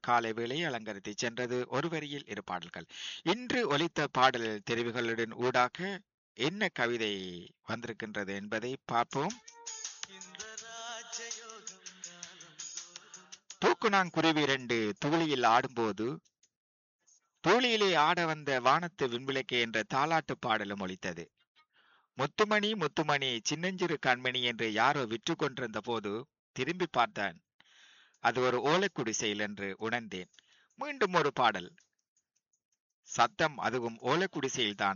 காலை வேளையை அலங்கரித்து சென்றது ஒரு வரியில் இரு பாடல்கள். இன்று ஒலித்த பாடல் தெரிவுகளுடன் ஊடாக என்ன கவிதை வந்திருக்கின்றது என்பதை பார்ப்போம். தூக்குநாங்குருவி 2 தூளியில் ஆடும்போது தூளியிலே ஆட வந்த வானத்து விண்விளக்கு என்ற தாலாட்டு பாடலும் ஒலித்தது. முத்துமணி முத்துமணி சின்னஞ்சிறு கண்மணி என்று யாரோ விற்று கொண்டிருந்த போது திரும்பி பார்த்தான். அது ஒரு ஓலைக்குடிசையில் என்று உணர்ந்தேன். மீண்டும் ஒரு பாடல் சத்தம், அதுவும் ஓலைக்குடிசையில்தான்.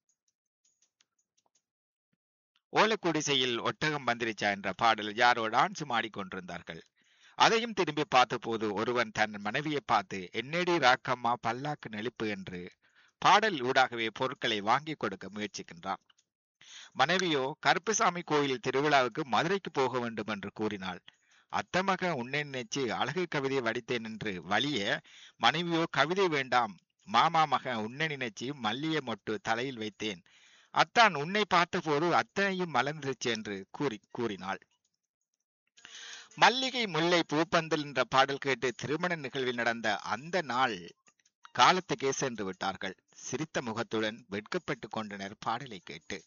ஓலைக்குடிசையில் ஒட்டகம் வந்துருச்சா என்ற பாடல் யாரோ டான்ஸ் ஆடிக்கொண்டிருந்தார்கள். அதையும் திரும்பி பார்த்தபோது ஒருவன் தன் மனைவியை பார்த்து என்னடி ராக்கம்மா பல்லாக்கு நெளிப்பு என்று பாடல் ஊடாகவே பொருட்களை வாங்கி கொடுக்க முயற்சிக்கின்றான். மனைவியோ கருப்புசாமி கோயில் திருவிழாவுக்கு மதுரைக்கு போக வேண்டும் என்று கூறினாள். அத்தமக உன்னை நினைச்சு அழகு கவிதை வடித்தேன் என்று வலிய, மனைவியோ கவிதை வேண்டாம் மாமா மக உன்னை நினைச்சு மல்லிய மொட்டு தலையில் வைத்தேன், அத்தான் உன்னை பார்த்தபோது அத்தனையும் மலர்ந்துருச்சு என்று கூறினாள். மல்லிகை முல்லை பூப்பந்தல் என்ற பாடல் கேட்டு திருமண நிகழ்வில் நடந்த அந்த நாள் காலத்துக்கே சென்று விட்டார்கள். சிரித்த முகத்துடன் வெட்கப்பட்டு கொண்டனர் பாடலை கேட்டு.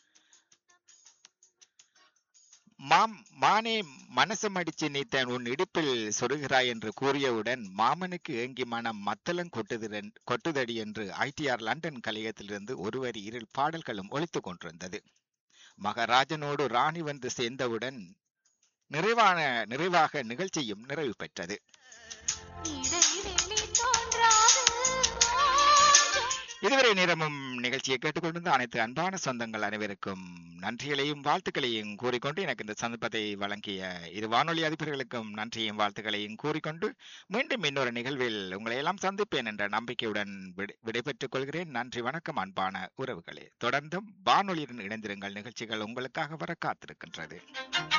மானே மனசம் அடிச்சு நீத்தன் உன் இடுப்பில் சொருகிறாய் என்று கூறியவுடன் மாமனுக்கு ஏங்கி மனம் மத்தளம் கொட்டுதடி என்று ITR லண்டன் கலையத்திலிருந்து ஒரு வரி 2 பாடல்களும் ஒலித்துக் கொண்டிருந்தது. மகராஜனோடு ராணி வந்து சேர்ந்தவுடன் நிறைவாக நிகழ்ச்சியும் நிறைவு பெற்றது. இதுவரை நேரமும் நிகழ்ச்சியை கேட்டுக்கொண்டிருந்த அனைத்து அன்பான சொந்தங்கள் அனைவருக்கும் நன்றிகளையும் வாழ்த்துக்களையும் கூறிக்கொண்டு, எனக்கு இந்த சந்தர்ப்பத்தை வழங்கிய இரு வானொலி அதிபர்களுக்கும் நன்றியும் வாழ்த்துக்களையும் கூறிக்கொண்டு, மீண்டும் இன்னொரு நிகழ்வில் உங்களை எல்லாம் சந்திப்பேன் என்ற நம்பிக்கையுடன் விடைபெற்றுக் கொள்கிறேன். நன்றி, வணக்கம் அன்பான உறவுகளே. தொடர்ந்தும் வானொலியுடன் இணைந்திருங்கள். நிகழ்ச்சிகள் உங்களுக்காக வர காத்திருக்கின்றது.